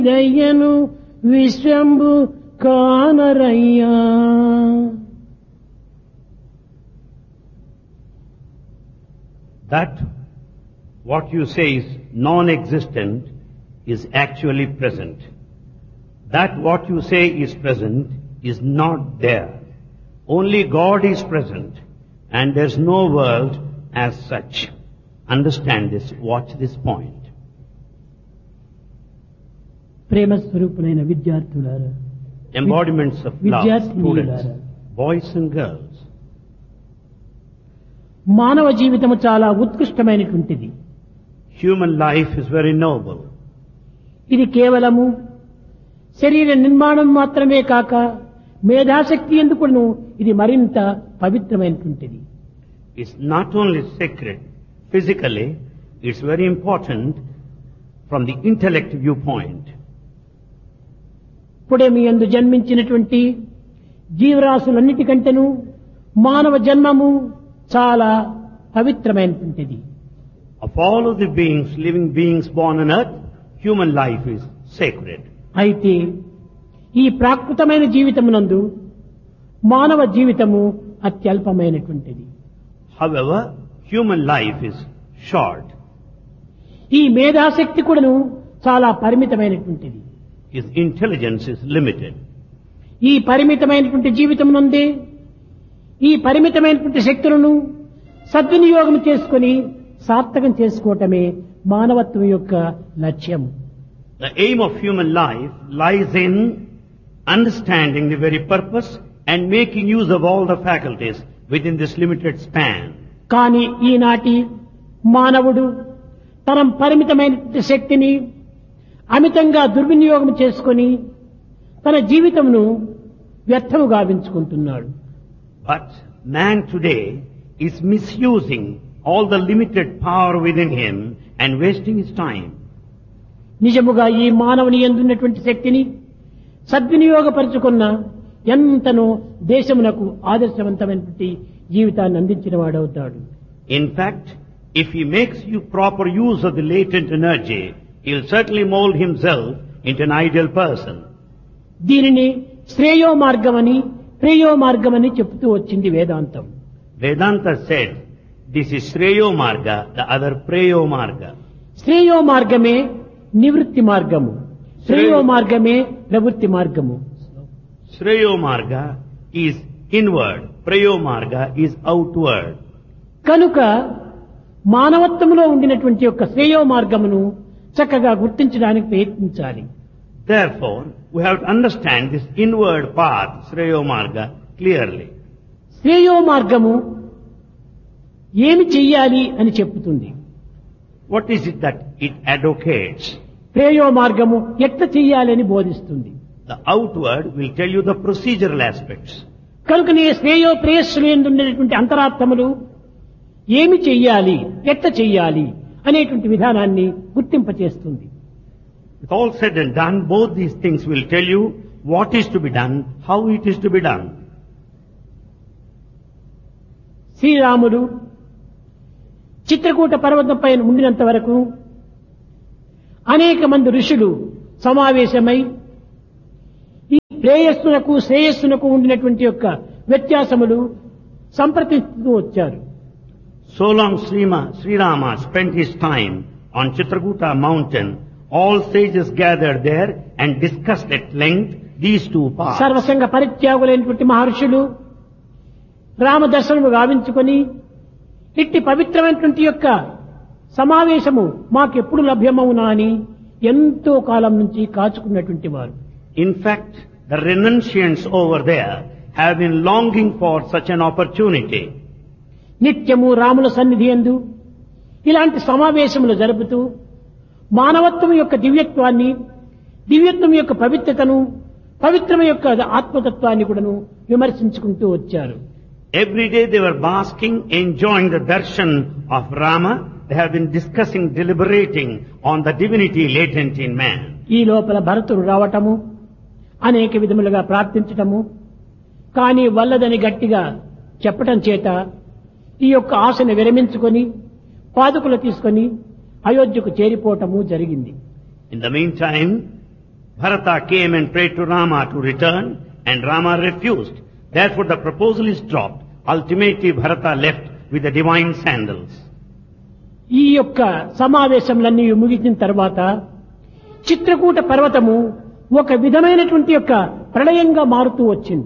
దయ్యను విశ్వంబు కానరయ్యా. That what you say is non-existent is actually present. That what you say is present is not there. Only God is present and there's no world as such. Understand this, watch this point. ప్రేమ స్వరూపులైన విద్యార్థులారా, Embodiments of love, విద్యార్థినీయులారా, students, boys and girls. మానవ జీవితము చాలా ఉత్కృష్టమైనటువంటిది. Human life is very noble. ఇది కేవలము శరీర నిర్మాణం మాత్రమే కాక మేధాశక్తి ఎందుకును ఇది మరింత పవిత్రమైనటువంటిది. It's not only sacred physically, it's very important from the intellect viewpoint. ఇప్పుడే మీ యందు జన్మించినటువంటి జీవరాశులన్నిటికంటేను మానవ జన్మము చాలా పవిత్రమైనటువంటిది. Of all of the beings, living beings born on earth, human life is sacred. అయితే ఈ ప్రాకృతమైన జీవితమునందు మానవ జీవితము అత్యల్పమైనటువంటిది. However, human life is short. ఈ మేధాశక్తి కూడాను చాలా పరిమితమైనటువంటిది. His intelligence is limited. ఈ పరిమితమైనటువంటి జీవితమునందే ఈ పరిమితమైనటువంటి శక్తులను సద్వినియోగం చేసుకొని సార్థకం చేసుకోవటమే మానవత్వం యొక్క లక్ష్యం. The aim of human life lies in understanding the very purpose and making use of all the faculties within this limited span. కానీ ఈనాటి మానవుడు తన పరిమితమైనటువంటి శక్తిని అమితంగా దుర్వినియోగం చేసుకొని తన జీవితమును వ్యర్థము గావించుకుంటున్నాడు. But man today is misusing all the limited power within him and wasting his time. నిజముగా ఈ మానవుని యందున్నటువంటి శక్తిని సద్వినియోగపరుచుకున్న ఎంతనో దేశమునకు ఆదర్శవంతమైనటువంటి జీవితాన్ని అందించిన వాడవుతాడు. In fact, if he makes you proper use of the latent energy, he'll certainly mold himself into an ideal person. దీనిని శ్రేయో మార్గమని ప్రేయో మార్గమని చెప్తూ వచ్చింది వేదాంతం. Vedanta said, this is Shreyo Marga, the other Preyo Marga. శ్రేయో మార్గమే నివృత్తి మార్గము, శ్రేయో మార్గమే ప్రవృత్తి మార్గము. Shreyo Marga is inward, Preyo Marga is outward. కనుక మానవత్వంలో ఉండినటువంటి యొక్క శ్రేయో మార్గమును చక్కగా గుర్తించడానికి ప్రయత్నించాలి. Therefore, we have to understand this inward path, Shreyo Marga, clearly. శ్రేయో మార్గము ఏమి చెయ్యాలి అని చెప్పుతుంది. What is it that it advocates? ప్రేయో మార్గము ఎట్లా చెయ్యాలి అని బోధిస్తుంది. The outward will tell you the procedural aspects. కనుకనే శ్రేయో ప్రేయస్సులు ఉండేటువంటి అంతరార్థములు ఏమి చెయ్యాలి ఎట్లా చెయ్యాలి అనేటువంటి విధానాన్ని గుర్తింపచేస్తుంది. With all said and done, both these things will tell you what is to be done, how it is to be done. శ్రీరాముడు చిత్రకూట పర్వతం పైన ఉండినంత వరకు అనేక మంది ఋషులు సమావేశమై ఈ ప్రేయస్సునకు శ్రేయస్సునకు ఉండినటువంటి యొక్క వ్యత్యాసములు సంప్రదిస్తూ వచ్చారు. So long Sri Rama spent his time on Chitrakuta mountain, all sages gathered there and discussed at length these two paths. సర్వసంగ పరిత్యాగులైనటువంటి మహర్షులు రామ దర్శనము గావించుకొని ఇట్టి పవిత్రమైనటువంటి యొక్క సమావేశము మాకెప్పుడు లభ్యమవునా అని ఎంతో కాలం నుంచి కాచుకున్నటువంటి వారు. In fact, the renunciants over there have been longing for such an opportunity. నిత్యము రాముల సన్నిధి యందు ఇలాంటి సమావేశములు జరుపుతూ మానవత్వం యొక్క దివ్యత్వాన్ని, దివ్యత్వం యొక్క పవిత్రతను, పవిత్రం యొక్క ఆత్మతత్వాన్ని కూడాను విమర్శించుకుంటూ వచ్చారు. Every day they were basking, enjoying the darshan of Rama. They have been discussing, deliberating on the divinity latent in man. ఈ లోపల భరతుడు రావటము, అనేక విధములుగా ప్రార్థించటము, కానీ వల్లదని గట్టిగా చెప్పటం చేత ఈ యొక్క ఆశను విరమించుకొని పాదుకులు తీసుకొని అయోధ్యకు చేరిపోవటము జరిగింది. In the meantime, Bharata came and prayed to Rama to return, and Rama refused. Therefore the proposal is dropped. Ultimately Bharata left with the divine sandals. ఈ యొక్క సమావేశంలన్నీ ముగిసిన తర్వాత చిత్రకూట పర్వతము ఒక విధమైనటువంటి యొక్క ప్రళయంగా మారుతూ వచ్చింది.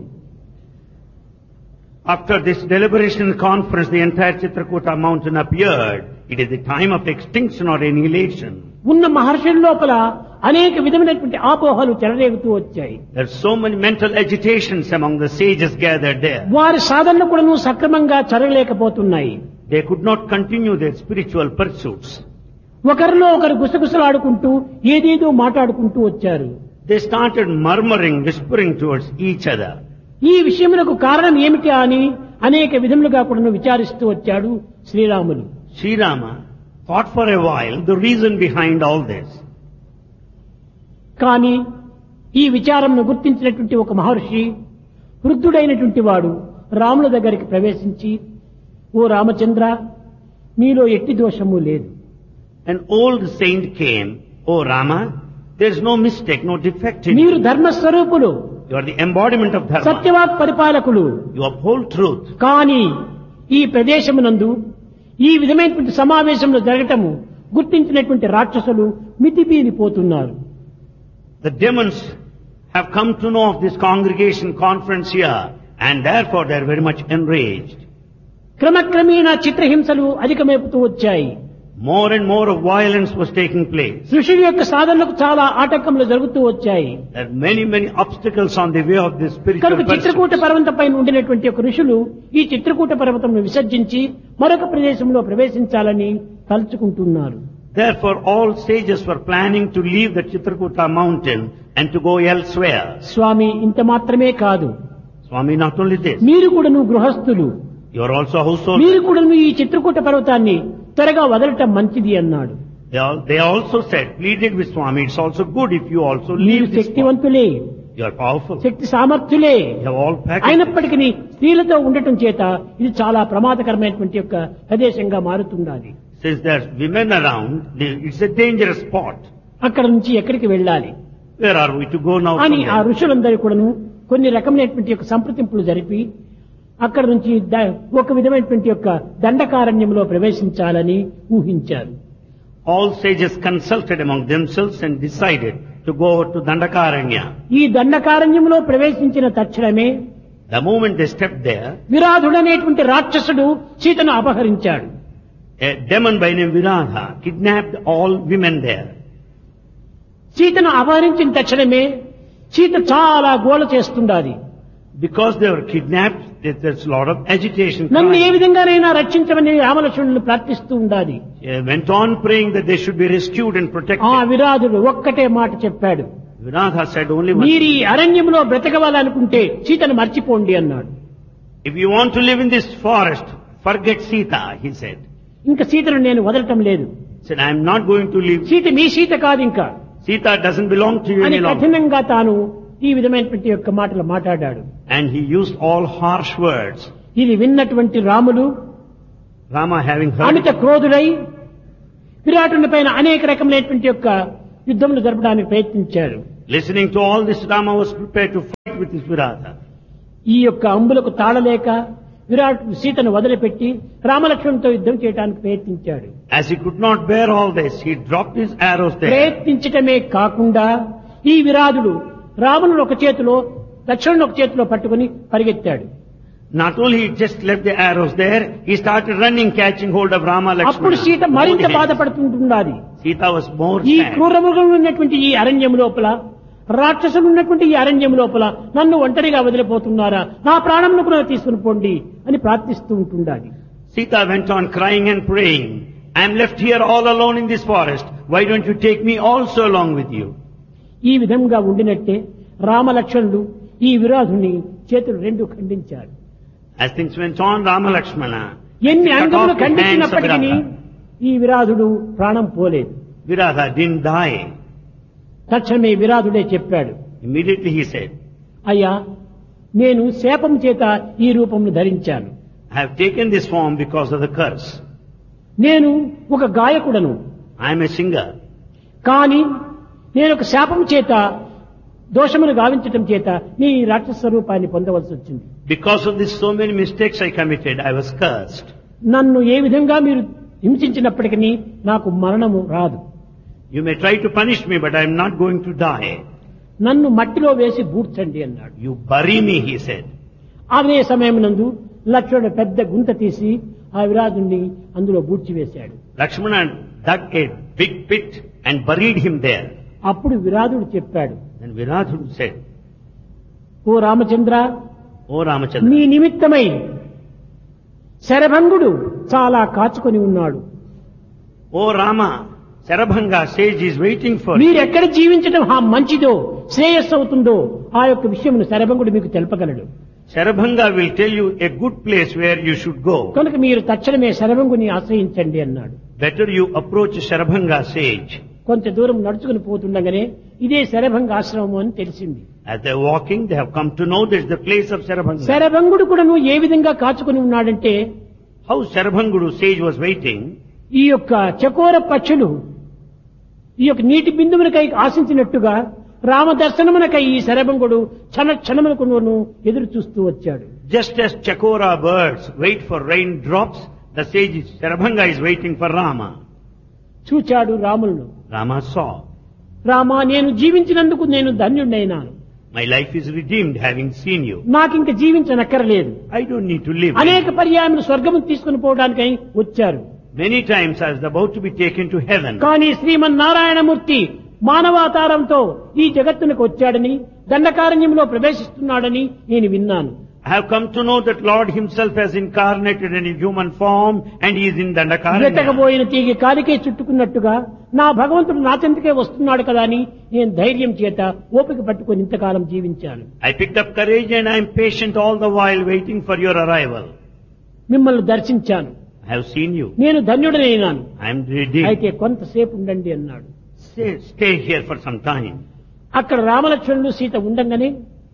After this deliberation conference, the entire Chitrakuta mountain appeared. It is the time of extinction or annihilation. ఉన్న మహర్షుల లోపల అనేక విధమైనటువంటి ఆపోహలు చెలరేగుతూ వచ్చాయి. There are so many mental agitations among the sages gathered there. వారి సాధనలు కూడాను సక్రమంగా జరగలేకపోతున్నాయి. They could not continue their spiritual pursuits. ఒకరిలో ఒకరు గుసగుసలాడుకుంటూ ఏదేదో మాట్లాడుకుంటూ వచ్చారు. They started murmuring, whispering towards each other. ఈ విషయములకు కారణం ఏమిటి అని అనేక విధములుగా కూడా విచారిస్తూ వచ్చాడు Sriramulu. Sri Rama thought for a while the reason behind all this. కానీ ఈ విచారంను గుర్తించినటువంటి ఒక మహర్షి వృద్ధుడైనటువంటి వాడు రాముల దగ్గరికి ప్రవేశించి, ఓ రామచంద్ర, నీలో ఎట్టి దోషము లేదు. An old saint came, "O Rama, there is no mistake, no defect in మీరు you. ధర్మస్వరూపులు, You are the embodiment of dharma. సత్యవాక్ పరిపాలకులు. You uphold truth. కానీ ఈ ప్రదేశమునందు ఈ విధమైనటువంటి సమావేశంలో జరగటము గుర్తించినటువంటి రాక్షసులు మితిమీరిపోతున్నారు. The demons have come to know of this congregation conference here, and therefore they are very much enraged. క్రమక్రమేణా చిత్రహింసలు అధికమైపోతూ వచ్చాయి. More and more of violence was taking place. ఋషుల యొక్క సాధనలకు చాలా ఆటంకములు జరుగుతూ వచ్చాయి. There are many obstacles on the way of this spiritual కనుక Chitrakoot pursuit. పర్వతం పైన ఉండినటువంటి ఒక ఋషులు ఈ చిత్రకూట పర్వతంను విసర్జించి మరొక ప్రదేశంలో ప్రవేశించాలని తలుచుకుంటున్నారు. Therefore all sages were planning to leave the Chitrakuta mountain and to go elsewhere. స్వామి, ఇంత మాత్రమే కాదు, Swami, not only this, మీరు కూడాను గృహస్థులు, you are also a householder. మీరు కూడాను ఈ చిత్రకూట పర్వతాన్ని త్వరగా వదలటం మంచిది అన్నాడు. They also said, pleaded with Swami, it's also good if you also మీరు leave this spot. శక్తివంతులే, You are powerful. Shakti సామర్థ్యులే. You have all faculties. అయినప్పటికీ స్త్రీలతో ఉండటం చేత ఇది చాలా ప్రమాదకరమైనటువంటి యొక్క ప్రదేశంగా మారుతుండాలి. Since there's women around, it's a dangerous spot. అక్కడ నుంచి ఎక్కడికి వెళ్ళాలి Where are we to go now? అని from ఆ there? ఋషులందరూ కూడాను కొన్ని రకమైనటువంటి యొక్క సంప్రదింపులు జరిపి అక్కడ నుంచి ఒక విధమైనటువంటి యొక్క దండకారణ్యంలో ప్రవేశించాలని ఊహించారు. All sages consulted among themselves and decided to go over to Dandakaranya. ఈ దండకారణ్యంలో ప్రవేశించిన తక్షణమే The moment they stepped there, విరాధుడనేటువంటి రాక్షసుడు సీతను అపహరించాడు. a demon by name Viradha kidnapped all women there. సీతను అపహరించిన తక్షణమే సీత చాలా గోల చేస్తుండాలి. Because they were kidnapped, there's a lot of agitation. నన్ను ఏ crying. విధంగానైనా రక్షించమని రామలక్ష్మణులను ప్రార్థిస్తూ ఉండాలి. They went on praying that they should be rescued and ఆ protected. విరాధుడు ఒక్కటే మాట చెప్పాడు, Viradha said only one మీరు ఈ thing. అరణ్యంలో బ్రతకవాలనుకుంటే సీతను మర్చిపోండి అన్నాడు. If you want to live in this forest, forget Sita, he said. ఇంకా సీతను నేను వదలటం లేదు. He said, I am not going to leave. Sita మీ సీత కాదు ఇంకా Sita doesn't belong to you అని any longer. కఠినంగా తాను ఈ విధమైనటువంటి యొక్క మాటలు మాట్లాడాడు. And he used all harsh words. ఇది విన్నటువంటి రాముడు Rama having heard Amit it, క్రోధుడై విరాటుని పైన అనేక రకమైనటువంటి యొక్క యుద్ధములు జరపడానికి ప్రయత్నించాడు. listening to all this, Rama was prepared to fight with his Viradha. ఈ యొక్క అంబులకు తాళలేక విరాట్ సీతను వదిలిపెట్టి రామలక్ష్మణునితో యుద్ధం చేయడానికి ప్రయత్నించాడు. As he could not bear all this, he dropped his arrows there. ప్రయత్నించటమే కాకుండా ఈ విరాధుడు రావణుడు ఒక చేతిలో లక్ష్మణుడు ఒక చేతిలో పట్టుకుని పరిగెత్తాడు. Not only he just left the arrows there, he started running, catching hold of Rama అప్పుడు Lakshmana. సీత మరింత Both hands. బాధపడుతుంటున్నది. Sita was more ఈ sad. క్రూరమృగం ఉన్నటువంటి ఈ అరణ్యం లోపల, రాక్షసులు ఉన్నటువంటి ఈ అరణ్యం లోపల నన్ను ఒంటరిగా వదిలిపోతున్నారా, నా ప్రాణంను కూడా తీసుకుని పోండి అని ప్రార్థిస్తూ ఉంటుండాలి. Sita went on crying and praying, I am left here all alone in this forest. Why don't you take me also along with you? ఈ విధంగా ఉండినట్టే రామలక్ష్మణుడు ఈ విరాధుని చేతులు రెండు ఖండించారు. As things went on, Rama Lakshmana ఎన్ని cut అంగములు off the hands of ఖండించినప్పటికీ Viradha. ఈ విరాధుడు ప్రాణం పోలేదు. Viradha didn't die. తక్షణమే విరాధుడే చెప్పాడు, Immediately he said, అయ్యా, నేను శాపం చేత ఈ రూపంను ధరించాను. I have taken this form because of the curse. నేను ఒక గాయకుడను, I am a singer. కానీ నేను ఒక శాపం చేత దోషమును గావించటం చేత నీ రాక్షస స్వరూపాన్ని పొందవలసి వచ్చింది. Because of this so many mistakes I committed, I was cursed. నన్ను ఏ విధంగా మీరు హింసించినప్పటికీ నాకు మరణము రాదు. You may try to punish me, but I am not going to die. నన్ను మట్టిలో వేసి బూడ్చండి అన్నాడు. You bury me, he said. అదే సమయం నందు లక్ష్మణుడు పెద్ద గుంత తీసి ఆ విరాజుని అందులో బూడ్చివేశాడు. Lakshmana dug a big pit and buried him there. అప్పుడు విరాజుడు చెప్పాడు, Then Viradhudu said, ఓ రామచంద్ర, O Ramachandra, నీ నిమిత్తమై శరభంగుడు చాలా కాచుకొని ఉన్నాడు. O Rama, Sarabhanga sage is waiting for you. మీరెక్కడ జీవించడం మంచిదో శ్రేయస్సు అవుతుందో ఆ యొక్క విషయమును శరభంగుడు మీకు తెలపగలడు. Sarabhanga will tell you a good place where you should go. కనుక మీరు తక్షణమే శరభంగుని ఆశ్రయించండి అన్నాడు. Better you approach Sarabhanga sage. కొంత దూరం నడుచుకుని పోతుండగానే ఇదే శరభంగ ఆశ్రమం అని తెలిసింది. As they are walking, they have come to know this is the place of Sarabhanga. శరభంగుడు కూడా ఏ విధంగా కాచుకొని ఉన్నాడంటే, How Sarabhangudu sage was waiting. ఈ యొక్క చకోర పక్షులు ఈ యొక్క నీటి బిందువులకై ఆశించినట్టుగా రామ దర్శనమునకై ఈ శరభంగుడు క్షణమునకు ఎదురు చూస్తూ వచ్చాడు. Just as Chakora birds wait for raindrops, the sage Sarabhanga is waiting for Rama. చూచాడు రాములను. Rama saw. రామా, నేను జీవించినందుకు నేను ధన్యుడైనాను. My life is redeemed having seen you. నాకింక జీవించనక్కరలేదు. I don't need to live. అనేక పర్యాయములు స్వర్గము తీసుకుని పోవడానికై వచ్చారు. Many times I was about to be taken to heaven. కానీ శ్రీమన్నారాయణమూర్తి మానవాతారంతో ఈ జగత్తునికి వచ్చాడని, దండకారణ్యంలో ప్రవేశిస్తున్నాడని నేను విన్నాను. I have come to know that Lord himself has incarnated in a human form and he is in Dandakaranya. వెతకబోయిన తీగి కాలికే చుట్టుకున్నట్టుగా నా భగవంతుడు నా చెంతకే వస్తున్నాడు కదా అని నేను ధైర్యం చేత ఓపిక పట్టుకొని ఇంతకాలం జీవించాను. I picked up courage and I am patient all the while waiting for your arrival. మిమ్మల్ని దర్శించాను. I have seen you. నేను ధన్యుడనైనాను. I am redeemed. అయితే కొంతసేపు ఉండండి అన్నాడు. Stay here for some time. అక్కడ రామలక్ష్మణులు సీత ఉండంగానే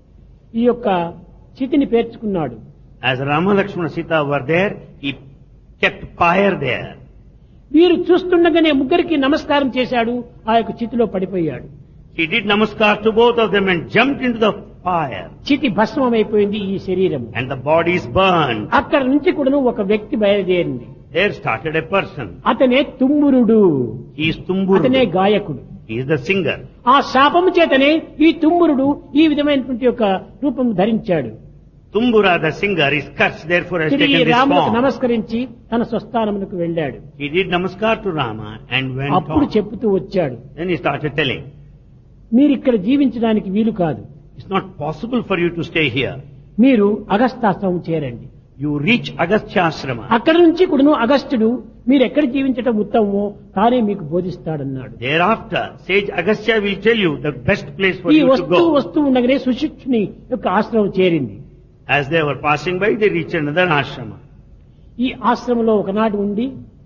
ఈ యొక్క చితిని పేర్చుకున్నాడు. As Rama, Lakshmana, Sita were there, he kept fire there. వీరు చూస్తుండగానే ముగ్గురికి నమస్కారం చేశాడు. ఆ యొక్క చితిలో పడిపోయాడు. He did namaskar to both of them and jumped into the fire. చితి భస్మమైపోయింది ఈ శరీరం. And the body is burned. అక్కడ నుంచి కూడా ఒక వ్యక్తి బయలుదేరింది. There started a person. అతనే తుమ్మురుడు. He is Tumburu. అతనే గాయకుడు. He is the singer. ఆ శాపము చేతనే ఈ తుమ్మురుడు ఈ విధమైనటువంటి యొక్క రూపం ధరించాడు. Tumbura, the singer, is cursed, therefore has తిరిగి taken this రాములకు form. నమస్కరించి తన స్వస్థానమునకు వెళ్ళాడు. He did namaskar to Rama and went అప్పుడు on. చెప్తూ వచ్చాడు, Then he started telling, మీరు ఇక్కడ జీవించడానికి వీలు కాదు. it's not possible for you to stay here. మీరు అగస్తాశ్రమం చేరండి. You reach Agastya Ashrama. అక్కడి నుంచి కూడాను అగస్త్యుడు మీరు ఎక్కడ జీవించటం ఉత్తమమో తానే మీకు బోధిస్తాడన్నాడు. Thereafter, sage Agastya will tell you the best place for ఈ you to go. వస్తూ ఉండగానే సుశిక్షుని యొక్క ఆశ్రమం చేరింది. As they were passing by, they reached another ashrama. ఈ ఆశ్రమంలో ఒకనాడు ఉండి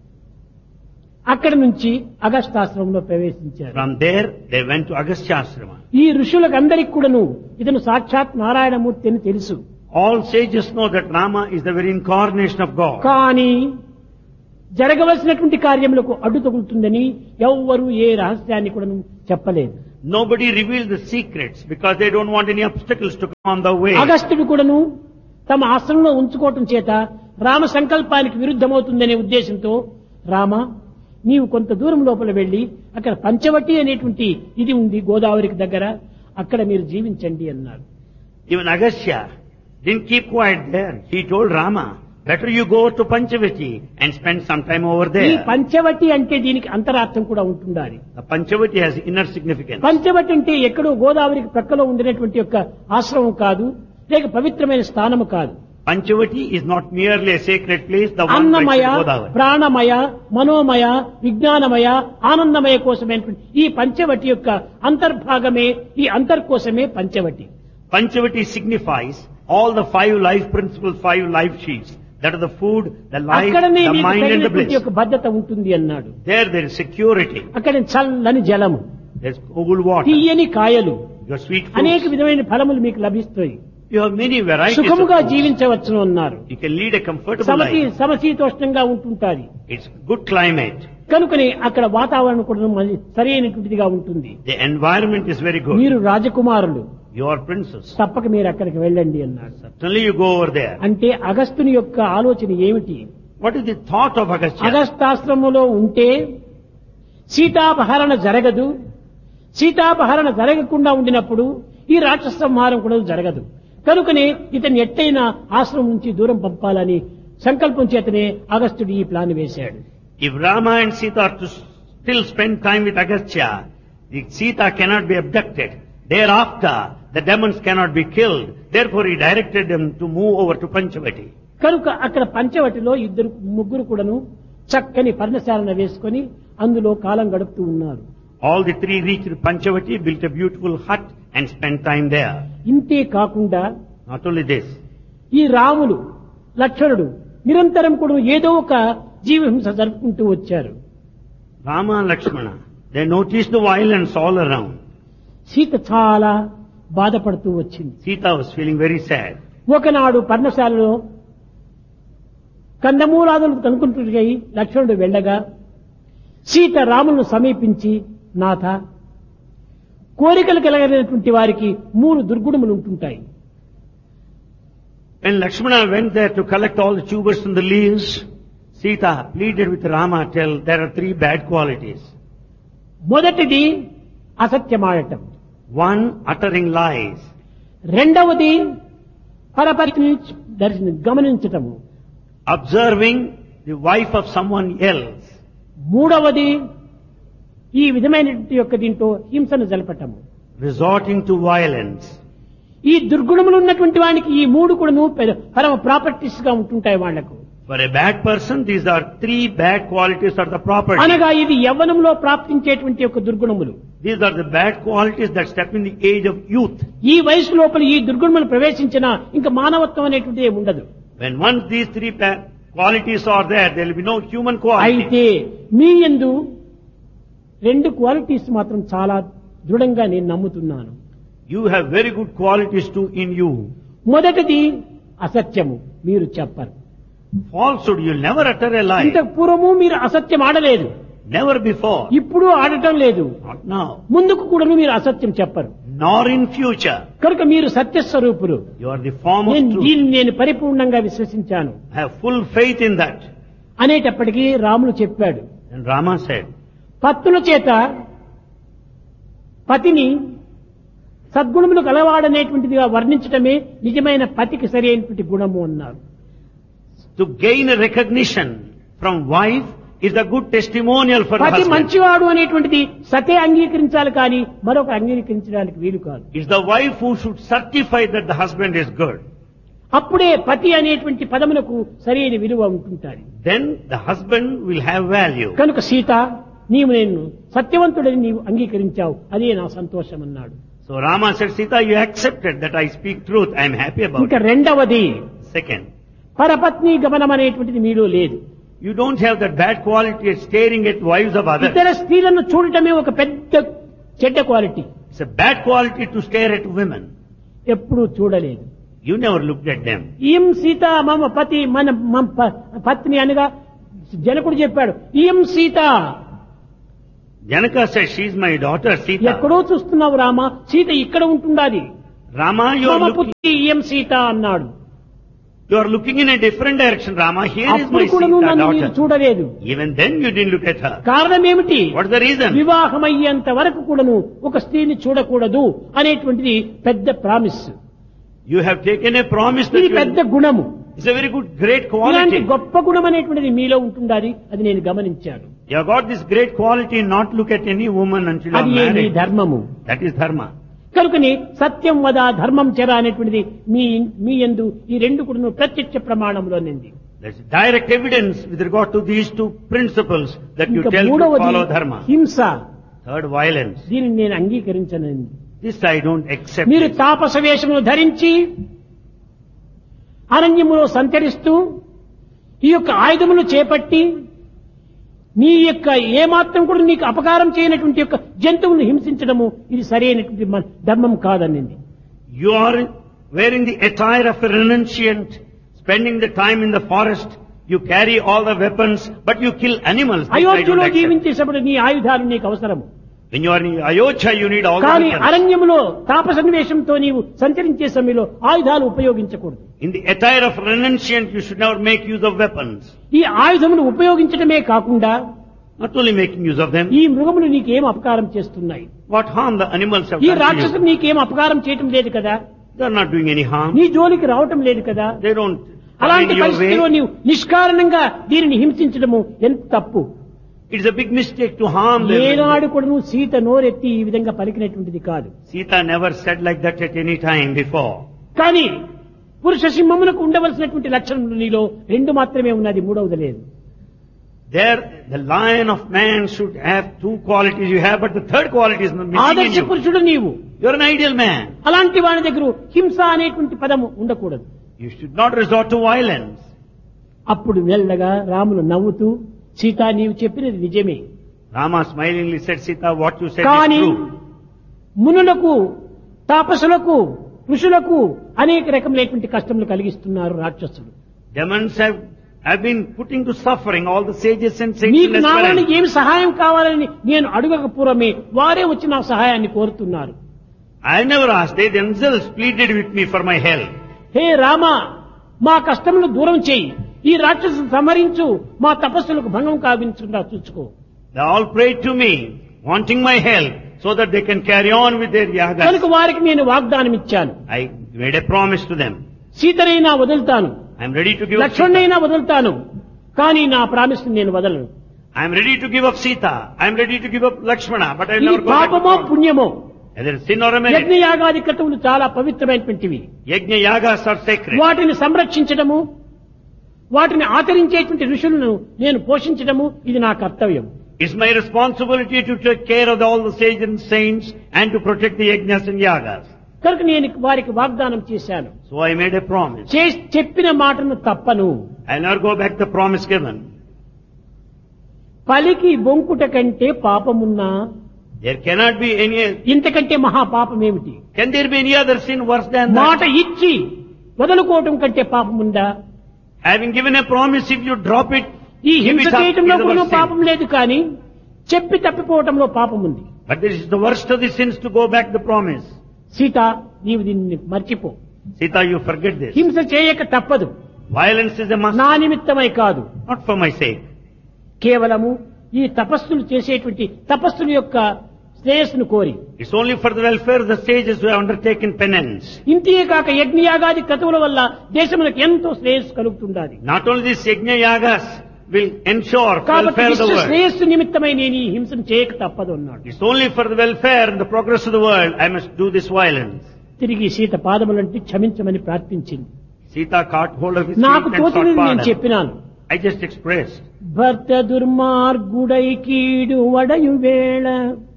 అక్కడి నుంచి అగస్తాశ్రమంలో ప్రవేశించారు. From there, they went to Agastya Ashrama. ఈ ఋషులకు అందరికి కూడాను ఇతను సాక్షాత్ నారాయణమూర్తి అని తెలుసు. All sages know that Rama is the very incarnation of God. కానీ జరగవలసినటువంటి కార్యములకు అడ్డు తగులుతుందని ఎవ్వరూ ఏ రహస్యాన్ని కూడా చెప్పలేదు. Nobody revealed the secrets because they don't want any obstacles to come on the way. అగస్త్యుడు కూడాను తమ ఆశ్రమంలో ఉంచుకోవటం చేత రామ సంకల్పానికి విరుద్ధమవుతుందనే ఉద్దేశంతో, రామ నీవు కొంత దూరం లోపల వెళ్లి అక్కడ పంచవటి అనేటువంటి ఇది ఉంది గోదావరికి దగ్గర, అక్కడ మీరు జీవించండి అన్నారు. Even Agastya didn't keep quiet there. He told Rama, better you go to Panchavati and spend some time over ఈ there. పంచవటి అంటే దీనికి అంతరార్థం కూడా ఉంటుండాలి. The Panchavati has inner significance. Panchavati అంటే ఎక్కడో గోదావరికి ప్రక్కలో ఉండినటువంటి యొక్క ఆశ్రమం కాదు, లేక పవిత్రమైన స్థానము కాదు. Panchavati is not merely a sacred place, the one Annamayya, mentioned Godavari. ప్రాణమయ, మనోమయ, విజ్ఞానమయ, ఆనందమయ కోసమైనటువంటి ఈ పంచవటి యొక్క అంతర్భాగమే, ఈ అంతర్కోశమే Panchavati. Panchavati signifies all the 5 life principles, 5 life sheets. That are the food, the life, అక్కడనే the నీకు mind and the తగినటువంటి bliss. యొక్క భద్రత ఉంటుంది అన్నాడు. There is security. అక్కడ చల్లని జలము, There's cool water. తీయని కాయలు, Your sweet అనేక fruits. విధమైన ఫలములు మీకు లభిస్తాయి. You have many varieties of సుఖముగా fruits. జీవించవచ్చును అన్నారు. You can lead a comfortable life. సమశీతోష్ణంగా ఉంటుంటాది. It's good climate. కనుకనే అక్కడ వాతావరణం కూడా సరైనటువంటిదిగా ఉంటుంది. The environment is very good. మీరు రాజకుమారులు, You are princess. తప్పక మీరు అక్కడికి వెళ్ళండి అన్నాడు. Certainly you go over there. అంటే అగస్త్యుని యొక్క ఆలోచన ఏమిటి? What is the thought of Agastya? అగస్తాశ్రమంలో ఉంటే సీతాపహరణ జరగదు, సీతాపహరణ జరగకుండా ఉండినప్పుడు ఈ రాక్షస సంహారం కూడా జరగదు. కనుకనే ఇతన్ని ఎట్టయినా ఆశ్రమం నుంచి దూరం పంపాలని సంకల్పం చేతనే అగస్త్యుడు ఈ ప్లాన్ వేశాడు. If Rama and Sita are to still spend time with Agastya, the Sita cannot be abducted. Thereafter, the demons cannot be killed. Therefore, he directed them to move over to Panchavati. కనుక అక్కడ పంచవటిలో ముగ్గురు కూడాను చక్కని పర్ణశాలన వేసుకొని అందులో కాలం గడుపుతూ ఉన్నారు. All the three reached Panchavati, built a beautiful hut and spent time there. ఇంతే కాకుండా Not only this, ఈ రాములు లక్ష్మణుడు నిరంతరం కూడా ఏదో ఒక జీవహింస జరుపుకుంటూ వచ్చారు. Rama and Lakshmana, they noticed the violence all around. Sita చాలా బాధపడుతూ వచ్చింది. Sita was feeling very sad. ఒకనాడు పర్ణశాలలో కందమూలాదులు కనుక్కుంటున్నాయి లక్ష్మణుడు వెళ్ళగా సీత రాములను సమీపించి, నాథ, కోరికలు కలగలిగినటువంటి వారికి 3 దుర్గుణములు ఉంటుంటాయి. When Lakshmana went there to collect all the tubers and the leaves, Sita pleaded with Rama, tell there are 3 bad qualities. మొదటిది అసత్యమాడటం, One, uttering lies. రెండవది పరపతిని గమనించటము, Observing the wife of someone else. మూడవది ఈ విధమైనటువంటి యొక్క దీంతో హింసను జలపటము. Resorting to violence. ఈ దుర్గుణములు ఉన్నటువంటి వానికి ఈ 3 కూడాను పరమ ప్రాపర్టీస్ గా ఉంటుంటాయి వాళ్లకు. For a bad person, these are 3 bad qualities are the property. అనగా ఇది యవ్వనంలో ప్రాప్తించేటువంటి యొక్క దుర్గుణములు. These are the bad qualities that step in the age of youth. ఈ వయసు లోపల ఈ దుర్గుణములు ప్రవేశించినా ఇంకా మానవత్వం అనేటువంటిది ఏమి ఉండదు. When once these 3 bad qualities are there will be no human quality. అయితే మీ యందు 2 క్వాలిటీస్ మాత్రం చాలా దృఢంగా నేను నమ్ముతున్నాను. You have very good qualities too in you. మొదటిది అసత్యము, మీరు చెప్పరు. Falsehood, you'll never utter a lie. ఇంతకు పూర్వము మీరు అసత్యం ఆడలేదు, Never before. ఇప్పుడు ఆడటం లేదు, Not now. ముందుకు కూడా మీరు అసత్యం చెప్పరు. Nor in future. కనుక మీరు సత్యస్వరూపులు. You are the form of truth. దీన్ని నేను పరిపూర్ణంగా విశ్వసించాను I have full faith in that. అనేటప్పటికీ రాములు చెప్పాడు, And Rama said, పత్తుల చేత పతిని సద్గుణములు గలవాడనేటువంటిదిగా వర్ణించటమే నిజమైన పతికి సరి అయినటువంటి గుణము అన్నారు. to gain a recognition from wife is a good testimonial for the పతి husband. మంచివాడు అనేటువంటిది సతే అంగీకరించాలి కానీ మరొక అంగీకరించడానికి వీలు కాదు. It's the wife who should certify that the husband is good. అప్పుడే పతి అనేటువంటి పదములకు సరైన విలువ ఉంటుంటారు. Then the husband will have value. కనుక సీత, నీవు నేను సత్యవంతుడని నీవు అంగీకరించావు, అదే నా సంతోషం అన్నాడు. So Rama said, Sita, you accepted that I speak truth. I am happy about ఇంకా it. రెండవది Second, పరపత్ని గమనం అనేటువంటిది మీలో లేదు. you don't have that bad quality of staring at wives of others. ఇతర స్త్రీలను చూడటమే ఒక పెద్ద చెడ్డ quality. It's a bad quality to stare at women. ఎప్పుడూ చూడలేదు. You never looked at them. ఈం Sita మమ పతి మన పత్ని అనగా జనకుడు చెప్పాడు, ఈం Sita. Janaka said, she is my daughter, Sita. ఎక్కడో చూస్తున్నావు రామ, సీత ఇక్కడ ఉంటుండాలి. Rama, you మమ are looking, పుత్రి ఈం సీత అన్నాడు. you are looking in a different direction, Rama. Here is అప్పుడు my కూడా నువ్వు Sita, నన్ను మీరు daughter. చూడలేదు. Even then you didn't look at her. కారణం ఏమిటి? What's the reason? వివాహమయ్యేంత వరకు కూడాను ఒక స్త్రీని చూడకూడదు అనేటువంటిది పెద్ద promise. You have taken a promise that ఇది పెద్ద గుణము. it's a very good, great ఇలాంటి quality. గొప్ప గుణం అనేటువంటిది మీలో ఉంటుండాలి, అది నేను గమనించాను. You have got this great quality not look at any woman until you are అది ఏ మీ married. ధర్మము. That is dharma. కనుకని సత్యం వద ధర్మం చెర అనేటువంటిది మీ యందు ఈ 2 కూడా ప్రత్యక్ష ప్రమాణంలోనింది. There's direct evidence with regard to these 2 principles that you ఇంకా tell to మూడవది follow dharma. హింస. Third, violence. దీనిని నేను అంగీకరించనండి. This I don't accept. మీరు it. తాపస వేషమును ధరించి అరణ్యములో సంచరిస్తూ ఈ యొక్క ఆయుధములు చేపట్టి నీ యొక్క ఏమాత్రం కూడా నీకు అపకారం చేయనటువంటి యొక్క జంతువులను హింసించడము ఇది సరైనటువంటి ధర్మం కాదనింది. You are wearing the attire of a renunciant, spending the time in the forest, You carry all the weapons, but you kill animals. This I don't అయోధ్యలో accept. జీవించేటప్పుడు నీ ఆయుధాలు నీకు అవసరము. When you are in Ayodhya, you need all the కానీ weapons. అరణ్యములో తాపసన్వేషంతో నీవు సంచరించే సమయంలో ఆయుధాలు ఉపయోగించకూడదు. In the attire of renunciant, you should never make use of weapons. ఈ ఆయుధమును ఉపయోగించడమే కాకుండా Not only making use of them, ఈ మృగములు నీకేం అపకారం చేస్తున్నాయి? what harm the animals have ఈ done to రాక్షసులు you. నీకేం అపకారం చేయటం లేదు కదా? They are not doing any harm. నీ జోలికి రావటం లేదు కదా? They don't come అలాంటి in your పరిస్థితిలో way. నీవు నిష్కారణంగా దీనిని హింసించడము ఎంత తప్పు. It's a big mistake to harm them. ఏనాడు కూడా నువ్వు సీత నోరెత్తి ఈ విధంగా పలికినటువంటిది కాదు. Sita never said like that at any time before. కానీ పురుష సింహమునకు ఉండవలసినటువంటి లక్షణములు నీలో రెండు మాత్రమే ఉన్నది, మూడవది లేదు. There, the lion of man should have two qualities you have, but the third quality is missing in ఆదర్శ you. పురుషుడు నీవు. You're an ideal man. అలాంటి వాని దగ్గర హింస అనేటువంటి పదము ఉండకూడదు. You should not resort to violence. అప్పుడు మెల్లగా రాములు నవ్వుతూ, సీత నీవు చెప్పినది నిజమే, Rama smilingly said, Sita, what you said కానీ is true. మునులకు తాపసులకు ఋషులకు అనేక రకములైనటువంటి కష్టములు కలిగిస్తున్నారు రాక్షసులు. Demons have been putting to suffering all the sages and saints నీకు in నా వలన Esperance. ఏమి సహాయం కావాలని నేను అడగక పూర్వమే వారే వచ్చి నా సహాయాన్ని కోరుతున్నారు. I never asked. They themselves pleaded with me for my help. హే రామ, మా కష్టములు దూరం చేయి, ఈ రాక్షసులు సంహరించు, మా తపస్సులకు భంగం కావించకుండా చూసుకో. They all prayed to me, wanting my help, so that they can carry on with their yagas. కనుక వారికి నేను వాగ్దానం ఇచ్చాను, I made a promise to them. సీతనైనా వదులుతాను, I am ready to give up Sita. లక్ష్మణ్ణైనా వదులుతాను, కానీ నా ప్రామిస్ నేను వదలను. I am ready to give up Sita. I am ready to give up Lakshmana, but I will ఇది never go back to పాపమో God. పుణ్యమో, Either sin or a merit. యజ్ఞయాగాది క్రతువులు చాలా పవిత్రమైనటువంటివి. Yajna yagas are sacred. వాటిని సంరక్షించడము, వాటిని ఆచరించేటువంటి ఋషులను నేను పోషించడము ఇది నా కర్తవ్యం. It's my responsibility to take care of all the sages and saints and to protect the yajnas and yagas. కనుక నేను వారికి వాగ్దానం చేశాను, So I made a promise. చెప్పిన మాటను తప్పను. I will not go back the promise given. పలికి బొంకుట కంటే పాపమున్నా There cannot be any, ఇంతకంటే మహా పాపమేమిటి? can there be any other sin worse than మాట that? ఇచ్చి వదులుకోవటం కంటే పాపముందా? Having given a promise, if you drop it, ఈ give హింస it up, చేయటంలో is the కూడా worst sin. పాపం లేదు, కానీ చెప్పి తప్పిపోవటంలో పాపం ఉంది. But this is the worst of the sins to go back the promise. Sita, నీవు దీన్ని మర్చిపో. Sita, you forget this. హింస చేయక తప్పదు, Violence is a must, నా నిమిత్తమై కాదు, not for my sake. కేవలము ఈ తపస్సులు చేసేటువంటి తపస్సుల యొక్క శ్రేయస్సును కోరి. It's only for the welfare of the sages who have undertaken penance. ఇంతే కాక యజ్ఞయాగాది క్రతువుల వల్ల దేశములకు ఎంతో శ్రేయస్సు కలుగుతుండాలి. Not only this yajna yagas will ensure కాబట్టి welfare of the విశ్వ world. శ్రేయస్సు నిమిత్తమై నేను ఈ హింసను చేయక తప్పదు అన్నాడు. It's only for the welfare and the progress of the world I must do this violence. తిరిగి సీత పాదములంటి క్షమించమని ప్రార్థించింది. Sita caught hold of his నాకు feet and తోచినది sought నేను pardon. చెప్పినాను. I just expressed. భర్త దుర్మార్గుడై కీడు వడయు వేళ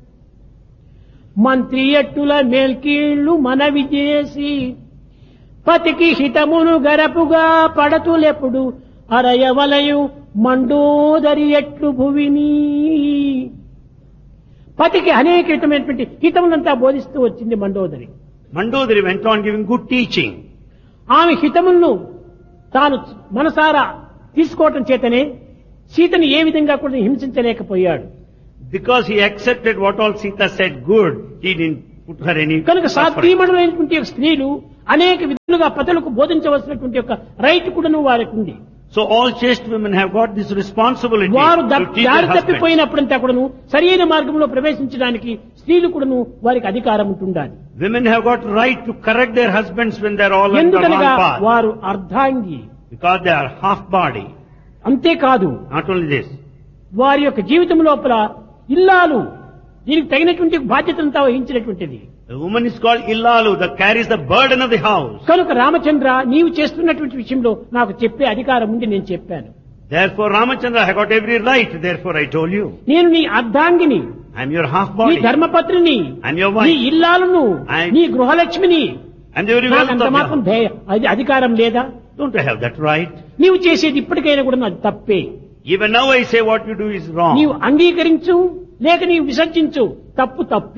మంత్రి ఎట్టుల మేల్కీళ్లు మనవి చేసి పతికి హితమును గరపుగా పడతులెప్పుడు అరయవలయు మండోదరి ఎట్లు భువిని. పతికి అనేక విధమైనటువంటి హితములంతా బోధిస్తూ వచ్చింది Mandodari. Mandodari went on giving good teaching. ఆమె హితములను తాను మనసారా తీసుకోవటం చేతనే సీతను ఏ విధంగా కూడా హింసించలేకపోయాడు. Because he accepted what all Sita said good, he didn't put her any కనుక suffering. సాత్వీమణులైనటువంటి స్త్రీలు అనేక విధాలుగా పతులకు బోధించవలసినటువంటి ఒక రైట్ కూడాను వారికి ఉంది. So all chaste women have got this responsibility వారు to teach their దారి husbands. తప్పిపోయినప్పుడంతా కూడాను సరైన మార్గంలో ప్రవేశించడానికి స్త్రీలు కూడాను వారికి అధికారం ఉంటుండాలి. Women have got right to correct their husbands when they are all on the ఎందుకనగా wrong path. వారు అర్ధాంగి. Because they are half body. అంతేకాదు, Not only this. వారి యొక్క జీవితం లోపల ఇల్లాలు దీనికి తగినటువంటి బాధ్యతలంతా వహించినటువంటిది. The woman is called Illalu, that carries the burden of the house. కనుక రామచంద్ర, నీవు చేస్తున్నటువంటి విషయంలో నాకు చెప్పే అధికారం ఉంది, నేను చెప్పాను. Therefore, Ramachandra, I got every right. Therefore, I told you. నేను నీ అర్ధాంగిని, I am your half నీ body. ధర్మపత్రిని, I am your నీ wife. ఇల్లాలను, I- నీ గృహలక్ష్మిని. I am the very నాకు wealth అంత of your మాత్రం house. అది అధికారం లేదా? Don't I have that right? నీవు చేసేది ఇప్పటికైనా కూడా అది తప్పే. Even now I say what you do is wrong. నీవు అంగీకరించు లేక నీవు విసర్జించు, తప్పు తప్పే.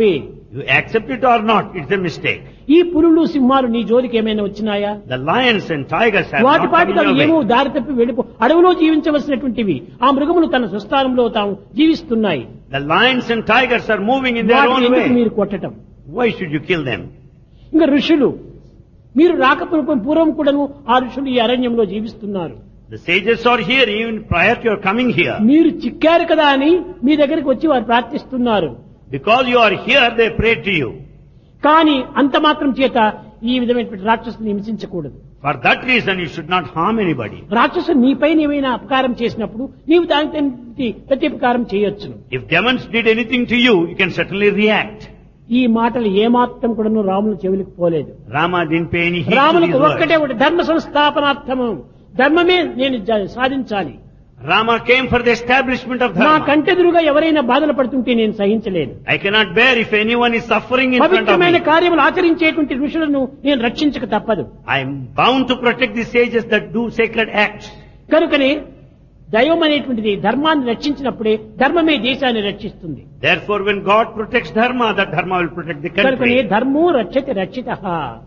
You accept it or not, it's a mistake. ఈ పులులు సింహాలు నీ జోలికి ఏమైనా వచ్చినాయా? The lions and tigers have వాటి not come పాటికి in అవి your ఏమో way. దారి తప్పి వెళ్ళిపో అడవిలో జీవించవలసినటువంటివి ఆ మృగములు తన స్వస్థానంలో తాము జీవిస్తున్నాయి. The lions and tigers are moving in their వాటిని own ఎందుకు way. మీరు కొట్టటం? Why should you kill them? ఇంకా ఋషులు మీరు పూర్వం కూడాను ఆ ఋషులు ఈ అరణ్యంలో జీవిస్తున్నారు. The sages are here even prior to your coming here. మీరు చిక్కారు కదా అని మీ దగ్గరికి వచ్చి వారు ప్రార్థిస్తున్నారు. Because you are here, they pray to you. కానీ అంత మాత్రం చేత ఈ విధమైనటువంటి రాక్షసుని హింసించకూడదు. For that reason, you should not harm anybody. రాక్షసుడు నీపై ఏమైనా అపకారం చేసినప్పుడు నీవు దానికి ప్రత్యుపకారం చేయొచ్చును. If demons did anything to you, you can certainly react. ఈ మాటలు ఏమాత్రం కూడాను రాముని చెవులకు పోలేదు. Rama didn't pay any heed to రామునికి these ఒక్కటే words. ఒకటి ధర్మ సంస్థాపనార్థము ధర్మమే నేను సాధించాలి. Rama came for the establishment of నా dharma. కంటెదురుగా ఎవరైనా బాధలు పడుతుంటే నేను సహించలేను. I cannot bear if anyone is suffering in front of పవిత్రమైన me. కార్యములు ఆచరించేటువంటి ఋషులను నేను రక్షించక తప్పదు. I am bound to protect the sages that do sacred acts. కనుకనే దైవం అనేటువంటిది ధర్మాన్ని రక్షించినప్పుడే ధర్మమే దేశాన్ని రక్షిస్తుంది. Therefore, when God protects dharma, that dharma will protect the కనుకనే country. ధర్మో రక్షతి రక్షితః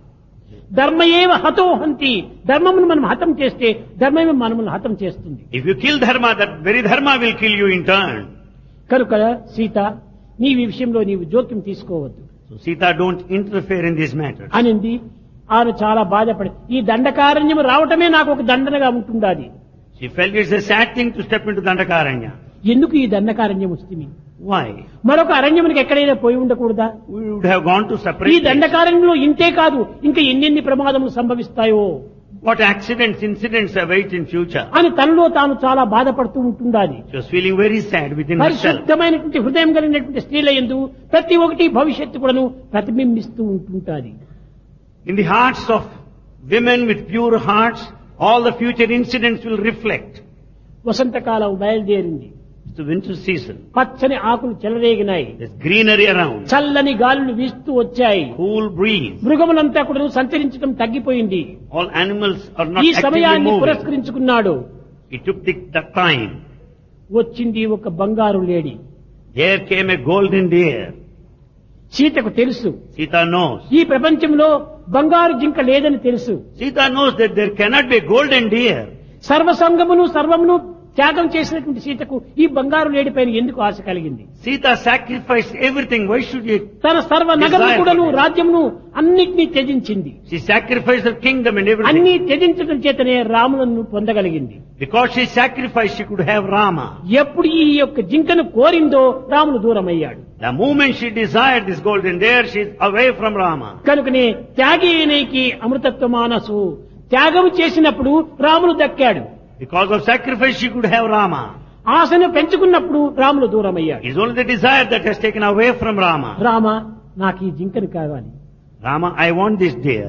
ధర్మయేవ హతో హంతి ధర్మమును మనం హతం చేస్తే ధర్మమే మనల్ని హతం చేస్తుంది. If you kill dharma, that very dharma will kill you in turn. కనుక సీత నీవు ఈ విషయంలో నీవు జోక్యం తీసుకోవద్దు So Sita, don't interfere in these matters. అనింది. ఆమె చాలా బాధపడి ఈ దండకారణ్యం రావటమే నాకు ఒక దండనగా ఉంటుండాది. She felt it's a sad thing to step into Dandakaranya. ఎందుకు ఈ దండకారణ్యం వస్తుంది? Why? మరొక అరణ్యమునికి ఎక్కడైనా పోయి ఉండకూడదా? We would have gone to ఈ separate places. దండకారణ్యంలో ఇంతే కాదు ఇంకా ఎన్నెన్ని ప్రమాదములు సంభవిస్తాయో What accidents, incidents await in future. అని తనలో తాను చాలా బాధపడుతూ ఉంటుండాలి. She was feeling very sad within herself. పరిశుద్ధమైనటువంటి హృదయం కలిగినటువంటి స్త్రీల యందు ప్రతి ఒక్కటి భవిష్యత్తు కూడాను ప్రతిబింబిస్తూ ఉంటుంటాది. In the hearts of women with pure hearts, all the future incidents will reflect. వసంతకాలం బయలుదేరింది. It's the winter season. పచ్చని ఆకులు చెలరేగినాయి. There's greenery around. చల్లని గాలులు వీస్తూ వచ్చాయి. Cool breeze. మృగములంతా కూడా సంచరించడం తగ్గిపోయింది. All animals are not ఈ actively సమయాన్ని moving. పురస్కరించుకున్నాడు. He took the time. వచ్చింది ఒక బంగారు లేడి. There came a golden deer. సీతకు తెలుసు Sita knows. ఈ ప్రపంచంలో బంగారు జింక లేదని తెలుసు. Sita knows that there cannot be a golden deer. సర్వసంగమును సర్వమును త్యాగం చేసినటువంటి సీతకు ఈ బంగారు లేడి పైన ఎందుకు ఆశ కలిగింది? Sita sacrificed everything. Why should you? తన సర్వ నగరం కూడాను రాజ్యమును అన్నిటినీ త్యజించింది. She sacrificed her kingdom and everything. అన్ని త్యజించడం చేతనే రాములను పొందగలిగింది. Because she sacrificed, she could have Rama. ఎప్పుడు ఈ యొక్క జింకను కోరిందో Ramulu దూరమయ్యాడు. The moment she desired this golden deer, she is away from Rama. కనుకనే త్యాగేనేకి అమృతత్వ మానసు త్యాగం చేసినప్పుడు Ramulu దక్కాడు. Because of sacrifice, she could have Rama. ఆశను పెంచుకున్నప్పుడు Ramulu దూరమయ్యాడు. It is only the desire that has taken away from Rama. Rama నాకు ఈ జింకను కావాలి. Rama, I want this deer.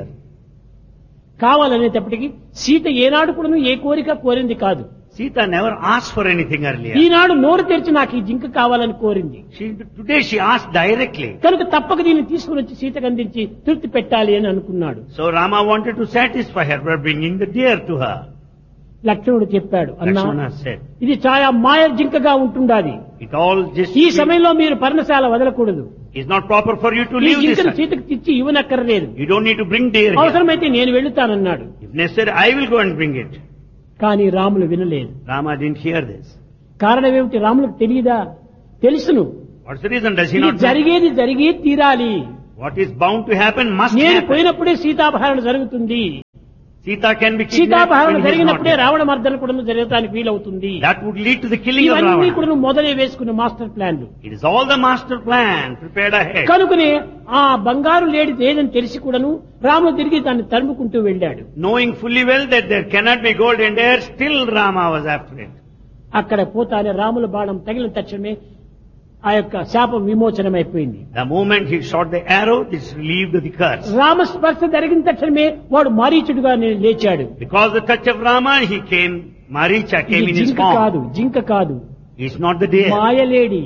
కావాలనేటప్పటికి Sita ఏనాడు కూడా ఏ కోరిక కోరింది కాదు. Sita never asked for anything earlier. ఈనాడు నోరు తెరిచి నాకు ఈ జింక కావాలని కోరింది. Today she asked directly. కనుక తప్పక దీన్ని తీసుకుని వచ్చి సీతకు అందించి తృప్తి పెట్టాలి అని అనుకున్నాడు. So Rama wanted to satisfy her by bringing the deer to her. లక్ష్మణుడు చెప్పాడు, అన్నా Lakshmana said, ఇది చాలా మాయ జింకగా ఉంటుండాది. it all just ఈ సమయంలో మీరు పర్ణశాల వదలకూడదు. is not proper for you to ఈ leave this. జింకను సీతకు తెచ్చి ఇవ్వనక్కర్లేదు. You don't need to bring deer here. అవసరమైతే నేను వెళ్తానన్నాడు. If necessary, I will go and bring it. కానీ రాములు వినలేదు. Rama didn't hear this. కారణం ఏమిటి? రాములకు తెలియదా? తెలుసును. What's the reason? Does he ఇది not know? జరిగేది జరిగే తీరాలి. What is bound to happen must నేను happen. పోయినప్పుడే సీతాపహరణ జరుగుతుంది. Sita can be kidnapped సీతాపహరణ when he is not జరిగినప్పుడే there. Ravana మర్దన కూడా జరగడానికి వీలవుతుంది. That would lead to the killing of ఇవన్నీ Ravana. కూడా మొదలే వేసుకున్న మాస్టర్ ప్లాన్లు. It is all the master plan prepared ahead. కనుకనే ఆ బంగారు లేడి లేదని తెలిసి కూడాను రాముడు తిరిగి దాన్ని తరుముకుంటూ వెళ్ళాడు. Knowing fully well that there cannot be golden deer, still Rama was after it. అక్కడ పోతానే రాముల బాణం తగిలిన తక్షణమే ఆ యొక్క శాపం విమోచనమైపోయింది. The moment he shot the arrow, this relieved the curse. రామస్పర్శ జరిగిన తక్షణమే వాడు మారీచుడుగా లేచాడు. Because the touch of Rama, he came, Maricha came ఇది in his జింక form. కాదు, జింక కాదు, It's not the deer. మాయలేడి.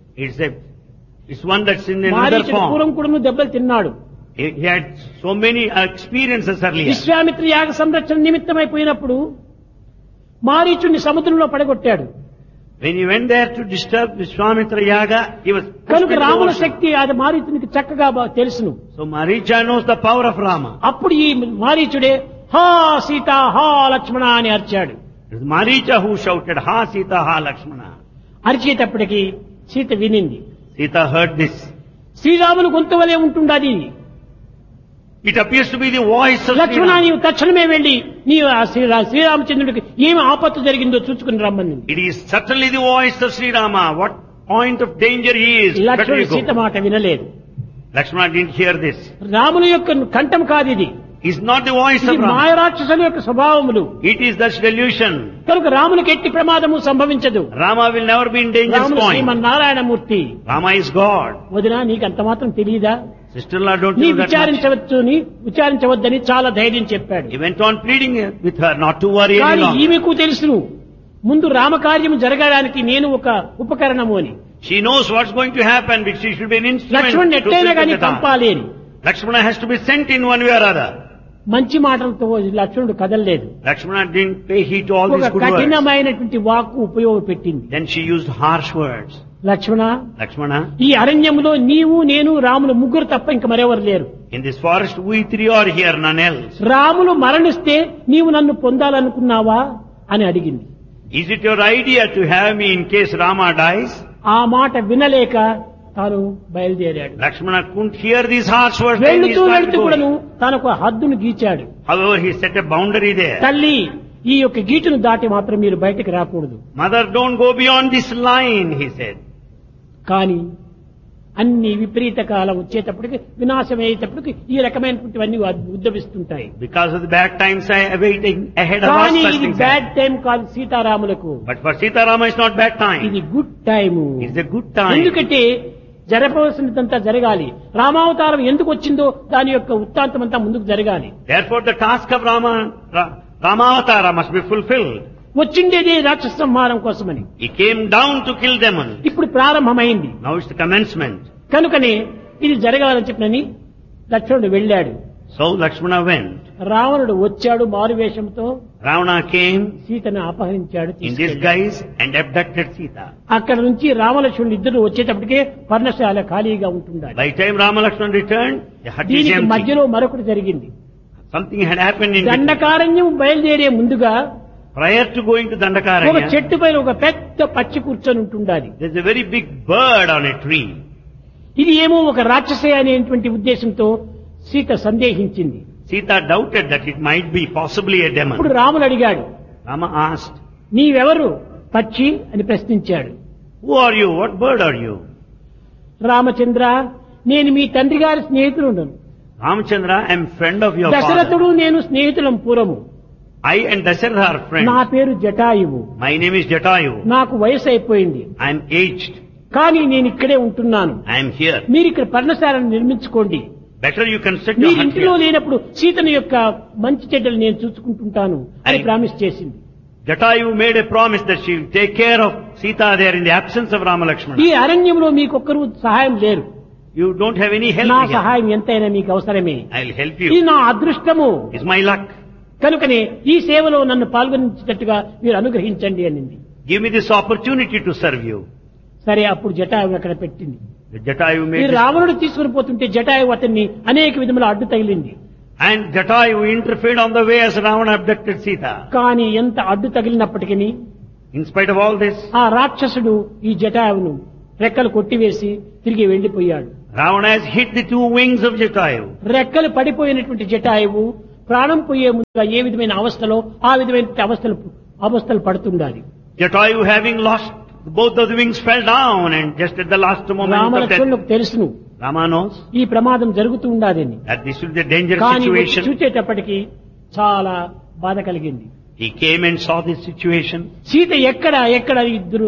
It's one that's in another మారీచుడు పూర్వం form. కూడా దెబ్బలు తిన్నాడు. He had so many experiences earlier. Vishwamitra యాగ సంరక్షణ నిమిత్తమైపోయినప్పుడు మారీచుడిని సముద్రంలో పడగొట్టాడు. When he went there to disturb Vishwamitra Yaga, he was pushed కనుక into the రాముల ocean. శక్తి అది మారీచునికి చక్కగా తెలుసును. So Maricha knows the power of Rama. అప్పుడు ఈ మారీచుడే హా సీత హా లక్ష్మణ అని అరిచాడు. It was Maricha who shouted, Ha Sita, Ha Lakshmana. అరిచేటప్పటికి Sita వినింది. Sita heard this. Sriramulu గొంతు వలె ఉంటుండది. It appears to be the voice of Lakshmana Sri నీవు తక్షణమే వెళ్లి నీవు ఆ శ్రీరామచంద్రుడికి ఏమి ఆపత్తు జరిగిందో చూసుకుని రమ్మని. It is certainly the voice of Sri Rama. What point of danger he is. Better లక్ష్మణుడు you సీత go. మాట వినలేదు. Lakshmana didn't hear this. రాముల యొక్క కంఠం కాదు ఇది. It's not the voice ఇది of Rama. మాయరాక్షసుల యొక్క స్వభావములు. It is the delusion. కనుక రామునికి ఎట్టి ప్రమాదము సంభవించదు. Rama will never be in danger's రాముడు point. Srimannarayanamurthy. Rama is God. వదినా నీకు అంత మాత్రం తెలియదా? Sister-in-law, don't నీ you know that much? విచారించవద్దని చాలా ధైర్యం చెప్పాడు. He went on pleading with her not to worry any కానీ longer. ఈమెకు తెలుసును ముందు రామకార్యం జరగడానికి నేను ఒక ఉపకరణము అని. She knows what's going to happen because she should be an instrument. లక్ష్మణుడు to ఎట్టైనా కానీ fulfill the task. పంపాలి అని. Lakshmana has to be sent in one way or other. మంచి మాటలతో లక్ష్మణుడు కదలలేదు. Lakshmana didn't pay heed to all ఒక these good words. కఠినమైనటువంటి వాక్కు ఉపయోగపెట్టింది. Then she used harsh words. Lakshmana Lakshmana, ఈ అరణ్యంలో నీవు నేను రాములు ముగ్గురు తప్ప ఇంక మరెవరు లేరు. in this forest we three are here, none else. Ramulu మరణిస్తే నీవు నన్ను పొందాలనుకున్నావా అని అడిగింది. Is it your idea to have me in case Rama dies? ఆ మాట వినలేక తాను బయలుదేరాడు. Lakshmana couldn't hear these harsh words. Then he వెళ్తూ started వెళ్తూ కూడాను going. తనకు హద్దును గీచాడు. However, he set a boundary there. తల్లి ఈ యొక్క గీటును దాటి మాత్రం మీరు బయటకు రాకూడదు. Mother, don't go beyond this line, he said. కానీ అన్ని విపరీత కాలం వచ్చేటప్పటికి వినాశం అయ్యేటప్పటికి ఈ రకమైనటువంటివన్నీ ఉద్భవిస్తుంటాయి. Because of the bad times awaiting ahead of us, కానీ such ఇది things బ్యాడ్ happen. టైం కాదు సీతారాములకు. But for Sita Rama, it's not bad time. ఇది good time. It's a good time. ఎందుకంటే జరపవలసినదంతా జరగాలి. రామావతారం ఎందుకు వచ్చిందో దాని యొక్క వృత్తాంతం అంతా ముందుకు జరగాలి. Therefore, the task of Ramavatara must be fulfilled. వచ్చిండేదే రాక్షస సంహారం కోసమని. He came down to kill demons. ఇప్పుడు ప్రారంభమైంది. Now it's the commencement. కనుకనే ఇది జరగాలని చెప్పినని లక్ష్మణుడు వెళ్ళాడు. So Lakshmana went. రావణుడు వచ్చాడు మారువేషంతో. Ravana came సీతను అపహరించాడు, in తీసుకెళ్ళాడు. disguise and abducted Sita. అక్కడ నుంచి రామలక్ష్మణుడు ఇద్దరు వచ్చేటప్పటికే పర్ణశాల ఖాళీగా ఉంటుండాలి. By the time Rama Lakshmana returned, the hut is దీనికి empty. మధ్యలో మరొకటి జరిగింది. Something had happened in between. Dandakaranya బయలుదేరే ముందుగా Prior to going to ఒక Dandakaranya, చెట్టు పైన ఒక పెద్ద పచ్చి కూర్చొని ఉంటుండాలి. there's a very big bird on a tree. ఇది ఏమో ఒక రాక్షసే అనేటువంటి ఉద్దేశంతో Sita సందేహించింది. Sita doubted that it might be possibly a ఇప్పుడు demon. రాముడు అడిగాడు, Rama asked, నీవెవరు పక్షి అని ప్రశ్నించాడు. who are you? What bird are you? Ramachandra, నేను మీ తండ్రి గారి స్నేహితుడు. Ramchandra, I am friend of your father. దశరథుడు నేను స్నేహితులం పూర్వము. I and Dasharatha are friends. నా పేరు Jatayu. My name is Jatayu. నాకు వయసు అయిపోయింది. I am aged. కానీ నేను ఇక్కడే ఉంటున్నాను. I am here. మీరు ఇక్కడ పర్ణశాలను నిర్మించుకోండి. Better you construct మీరు your hut ఇంటిలో here. లేనప్పుడు సీతను యొక్క మంచి చెడ్డలు నేను చూసుకుంటుంటాను అని ప్రామిస్ చేసింది. Jatayu made a promise that she will take care of Sita there in the absence of Rama Lakshmana. ఈ అరణ్యంలో మీకొక్కరు సహాయం లేరు. You don't have any help నా here. సహాయం ఎంతైనా మీకు అవసరమే. I'll help ఇది you. నా అదృష్టము. It's my luck. కనుకనే ఈ సేవలో నన్ను పాల్గొనించేటట్టుగా మీరు అనుగ్రహించండి అనింది. Give me this opportunity to serve you. సరే, అప్పుడు జటాయువు అక్కడ పెట్టింది. The Jatayu ఈ made this. రావణుడు తీసుకుని పోతుంటే జటాయువు అతన్ని అనేక విధముల అడ్డు తగిలింది. And Jatayu interfered on the way as Ravana abducted Sita. కానీ ఎంత అడ్డు తగిలినప్పటికీ In spite of all this, ఆ రాక్షసుడు ఈ జటాయువును రెక్కలు కొట్టివేసి తిరిగి వెళ్లిపోయాడు. Ravana has hit the two wings of Jatayu. రెక్కలు పడిపోయినటువంటి జటాయువు ప్రాణం పోయే ముందుగా ఏ విధమైన అవస్థలో ఆ విధమైన అవస్థలు పడుతుండాలి. Jatayu, having lost both of the wings, fell down, and just at the last moment of death, రామలక్ష్మణులకు తెలుసును Rama knows ఈ ప్రమాదం జరుగుతూ ఉండాలని. that this will be a dangerous కానీ వచ్చి situation. చూచేటప్పటికి చాలా బాధ కలిగింది. He came and saw this situation. Sita ఎక్కడ ఇద్దరు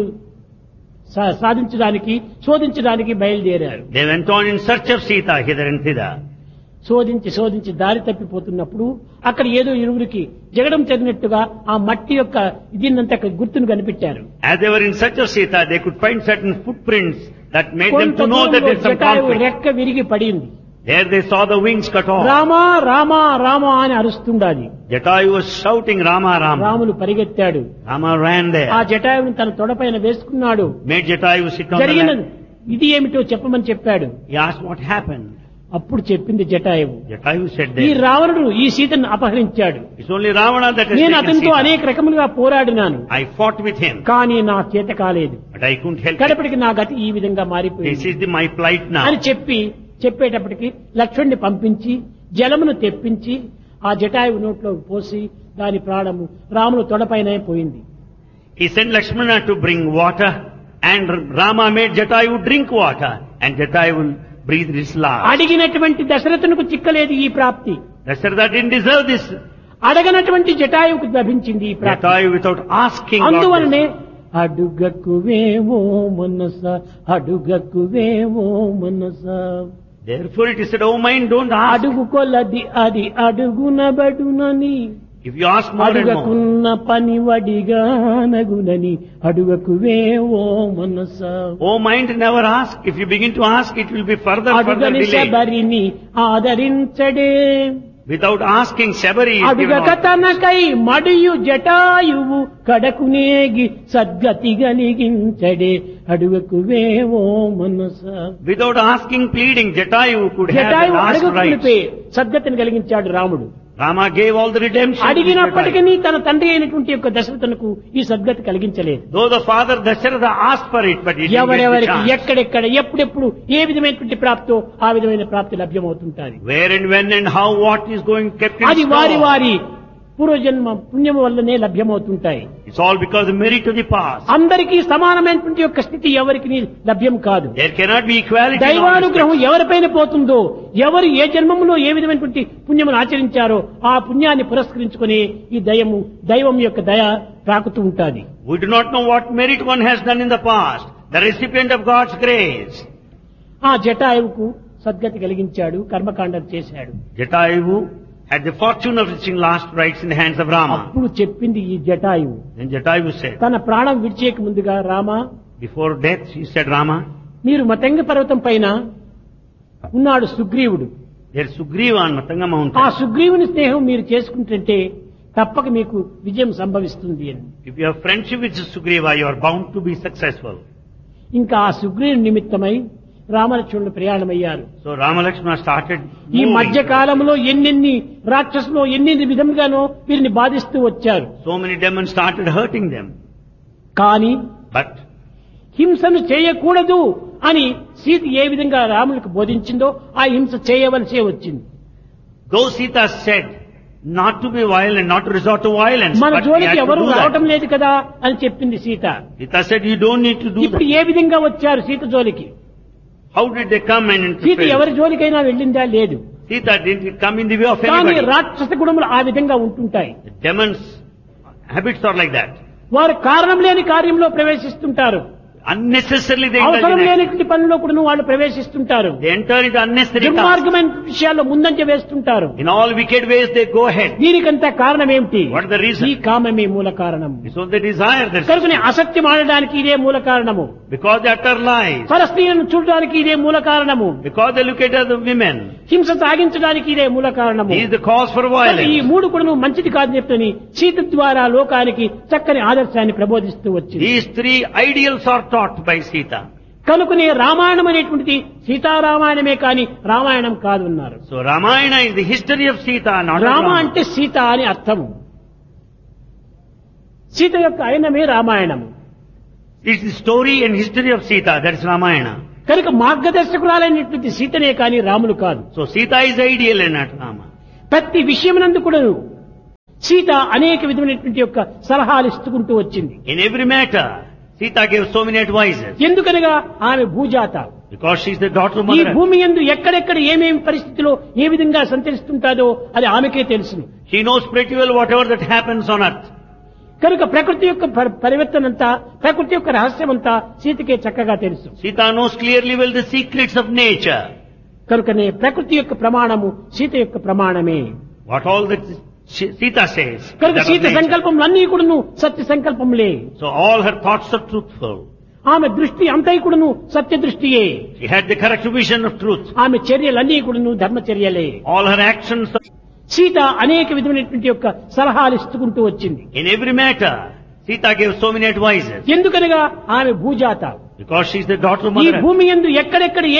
సాధించడానికి శోధించడానికి బయలుదేరారు. They went on in search of Sita hither and thither. శోధించి దారి తప్పిపోతున్నప్పుడు అక్కడ ఏదో ఇరువురికి జగడం జరిగినట్టుగా ఆ మట్టి యొక్క దీన్నంతా గుర్తును కనిపెట్టారు. As they were in search of Sita, they could find certain footprints that made them కొంత to know that దూరంలో there is some Jatayu conflict. రెక్క విరిగి పడింది. There they saw the wings cut off. Rama Rama Rama అని అరుస్తుండాది. Jatayu was shouting Rama, Rama. Ramulu పరిగెత్తాడు. Rama ran there. ఆ జటాయువుని తన తొడపైన వేసుకున్నాడు. Made Jatayu sit on the జరిగిన lap. ఇది ఏమిటో చెప్పమని చెప్పాడు. He asked what happened. అప్పుడు చెప్పింది జటాయువు. Jatayu said ఈ that. రావణుడు ఈ సీతను అపహరించాడు. It's only Ravana that has నేను taken అతనితో Sita. అనేక రకములుగా పోరాడినాను. I fought with him, కానీ నా చేత కాలేదు. but I couldn't help it. కడపటికి నా గతి ఈ విధంగా This మారిపోయింది is my plight now. అని చెప్పేటప్పటికి లక్ష్మణ్ణి పంపించి జలమును తెప్పించి ఆ జటాయువు నోట్లో పోసి దాని ప్రాణము రాముని తొడపైనే పోయింది. He sent Lakshmana to bring water, and Rama made Jatayu drink water, and Jatayu breathed his last. అడిగినటువంటి దశరథునికి చిక్కలేదు ఈ ప్రాప్తి. Dasharatha didn't deserve this. అడగనటువంటి జటాయువుకు లభించింది ఈ ప్రాప్తి. Jatayu without asking got అందువలనే this. అడుగకువేవో మనస అడుగకువేవో మనస Therefore it is said, oh mind, don't ask. అడుగు కొలది అది అడుగునబడునని If you ask more and more. అడుగకున్న పని వడిగానగునని అడుగకువేవో మనస Oh mind, never ask. If you begin to ask, it will be further అడుగని delayed. శబరిని ఆదరించడే Without asking Shabari is given అడుగక order. తనకై మడియు Jatayu కడకునేగి సద్గతి గలిగించడే అడుగకువేవో మనస Without asking, pleading, Jatayu could have the Jatayu last అడుగుకునిపే rights. సద్గతిని కలిగించాడు రాముడు. Rama gave all the redemption. to అడిగినప్పటికీ Jatayu. తన తండ్రి అయినటువంటి యొక్క దశరథునకు ఈ సద్గతి కలిగించలేదు. Though the father Dasharatha asked for it, but he didn't get the ఎవరెవరికి chance. ఎక్కడెక్కడ ఎప్పుడెప్పుడు ఏ విధమైనటువంటి ప్రాప్తో ఆ విధమైన ప్రాప్తి లభ్యమవుతుంటారు. Where and when and how what is going kept in అది వారి store. వారి పూర్వజన్మ పుణ్యము వల్లనే లభ్యమవుతుంటాయి. It's all because of merit of the past. అందరికీ సమానమైనటువంటి యొక్క స్థితి ఎవరికి లభ్యం కాదు. There cannot be equality in all దైవానుగ్రహం respects. ఎవరిపైన పోతుందో, ఎవరు ఏ జన్మములో ఏ విధమైనటువంటి పుణ్యమును ఆచరించారో ఆ పుణ్యాన్ని పురస్కరించుకుని ఈ దైవం యొక్క దయ తాకుతూ ఉంటాది. We do not know what merit one has done in the past. The recipient of God's grace. ఆ జటాయువుకు సద్గతి కలిగించాడు, కర్మకాండం చేశాడు. Jatayu had the fortune of reaching last rights in the hands of Rama. అప్పుడు చెప్పింది ఈ జటాయువు Then Jatayu said, తన ప్రాణం విడిచేక ముందుగా, Rama before death, he said, Rama, మీరు మతంగ పర్వతం పైన ఉన్నాడు సుగ్రీవుడు. there's Sugriva on Matanga ఆ mountain. సుగ్రీవుని స్నేహం మీరు చేసుకుంటుంటే తప్పక మీకు విజయం సంభవిస్తుంది అని. If you have friendship with Sugriva, you are bound to be successful. ఇంకా ఆ సుగ్రీవుని నిమిత్తమై రామలక్ష్మణులు ప్రయాణమయ్యారు. So Rama Lakshmana started ఈ moving. మధ్య కాలంలో ఎన్నెన్ని రాక్షసులు ఎన్నెన్ని విధంగానో వీరిని బాధిస్తూ వచ్చారు. So many demons started hurting them. కానీ But హింసను చేయకూడదు అని సీత ఏ విధంగా రాములకు బోధించిందో ఆ హింస చేయవలసే వచ్చింది. though Sita said not to be violent, not to resort to violence, మన but we జోలికి had to ఎవరు do రావటం that. లేదు కదా అని చెప్పింది Sita. Sita said, you don't need to do ఇప్పుడు that. ఏ విధంగా వచ్చారు సీత జోలికి? How did they come and Sita interfere? ఎవరి జోలికైనా వెళ్ళిందా? లేదు. Sita didn't come in the way of కానీ anybody. రాక్షస గుణములు ఆ విధంగా ఉంటుంటాయి. The demons' habits are like that. వారు కారణం లేని కార్యంలో ప్రవేశిస్తుంటారు. Unnecessarily they అవసరం indulge in act. లేనిటువంటి పనిలో కూడా వాళ్ళు ప్రవేశిస్తుంటారు. They enter into unnecessary tasks. దుర్మార్గమైన విషయాల్లో ముందంజ వేస్తుంటారు. In all wicked ways they go ahead. దీనికంతా కారణం ఏమిటి? What is the reason? ఈ కామమే మూల కారణం. It's all the desire that's కనుకనే అసత్యం ఆడడానికి ఇదే మూల కారణము. because they utter lies. పరస్త్రీలను చూడడానికి ఇదే మూల కారణము. Because they look at other women. హింస సాగించడానికి ఇదే మూల కారణము. He is the cause for ఈ violence. మూడు కూడా మంచిది కాదు చెప్తని సీత ద్వారా లోకానికి చక్కని ఆదర్శాన్ని ప్రబోధిస్తూ వచ్చింది. These three ideals are taught by Sita. కనుకనే రామాయణం అనేటువంటిది సీతారామాయణమే కాని రామాయణం కాదు అన్నారు. So Ramayana is the history of Sita, not of Rama Rama. అంటే సీత అని అర్థము. సీత యొక్క ఆయనమే రామాయణము. It's the story and history of Sita, that is Ramayana. కనుక మార్గదర్శకురాలైనటువంటి సీతనే కాని రాములు కాదు. So Sita is ideal and not Rama. ప్రతి విషయమునందు కూడా సీత అనేక విధమైనటువంటి యొక్క సలహాలు ఇస్తుకుంటూ వచ్చింది. In every matter, Sita gave so many advices. ఎందుకనగా ఆమె భూజాత. Because she is the daughter of ఈ Mother. భూమి యందు ఎక్కడెక్కడ ఏమేమి పరిస్థితిలో ఏ విధంగా సంచరిస్తుంటాదో అది ఆమెకే తెలుసును. She knows pretty well whatever that happens on earth. కనుక ప్రకృతి యొక్క పరివర్తనంతా, ప్రకృతి యొక్క రహస్యమంతా సీతకే చక్కగా తెలుసు. Sita knows clearly well the secrets of nature. కనుకనే ప్రకృతి యొక్క ప్రమాణము సీత యొక్క ప్రమాణమే. What all that Sita says. కనుక that of సీత nature. సంకల్పములన్నీ కూడా సత్య సంకల్పములే. So all her thoughts are truthful. ఆమె దృష్టి అంతైకుడును సత్య దృష్టియే. She had the correct vision of truth. ఆమె చర్యలన్నీ కూడాను ధర్మచర్యలే. All her actions సీత అనేక విధమైనటువంటి యొక్క సలహాలు ఇస్తుకుంటూ వచ్చింది. in every matter. Sita gave so many advices. ఎందుకనగా ఆమె భూజాత. Because she is the daughter of ఈ Mother. భూమి యందు ఎక్కడెక్కడ